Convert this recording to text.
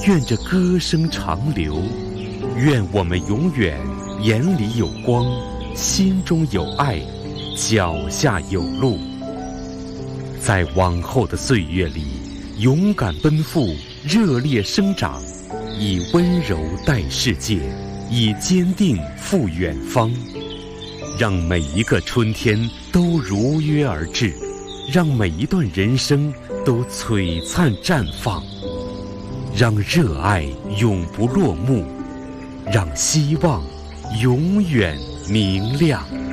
愿这歌声长流，愿我们永远眼里有光，心中有爱，脚下有路。在往后的岁月里，勇敢奔赴，热烈生长，以温柔待世界，以坚定赴远方。让每一个春天都如约而至，让每一段人生都璀璨绽放，让热爱永不落幕，让希望永远明亮。